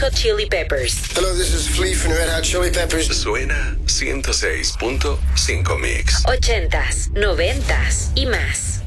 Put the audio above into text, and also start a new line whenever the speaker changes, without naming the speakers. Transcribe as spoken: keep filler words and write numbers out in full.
Hot Chili Peppers.
Hello, this is Flea from the Red Hot Chili Peppers.
Suena ciento seis punto cinco Mix.
Ochentas, noventas y más.